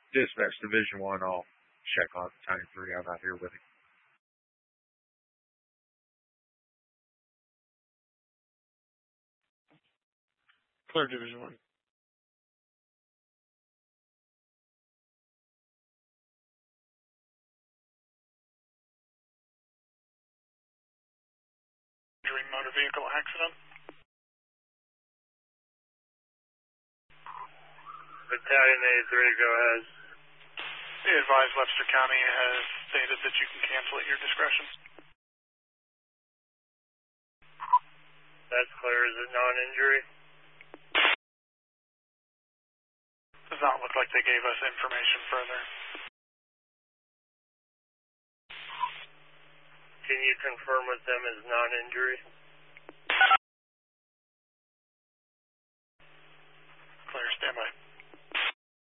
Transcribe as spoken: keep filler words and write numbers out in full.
Dispatch Division one, I'll check on Tiny three. I'm out here with him. Clear Division one. Motor vehicle accident. Battalion eighty-three, go ahead. Be advised, Webster County has stated that you can cancel at your discretion. That's clear. Is it non-injury? Does not look like they gave us information further. Can you confirm with them as non-injury? Clear, stand by.